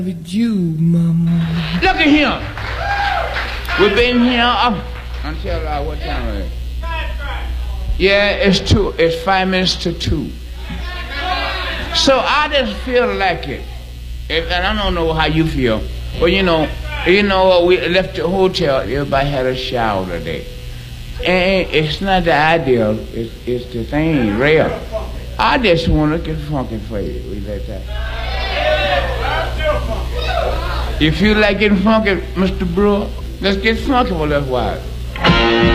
With you, mama. Look at him. We've been here up until what time is it? Yeah, it's 5 minutes to 2. So I just feel like it. And I don't know how you feel. But you know, we left the hotel, everybody had a shower today. And it's not the ideal, it's the thing, real. I just want to get funky for you. We like that. If you like getting funky, Mr. Brewer, let's get funky for a little while.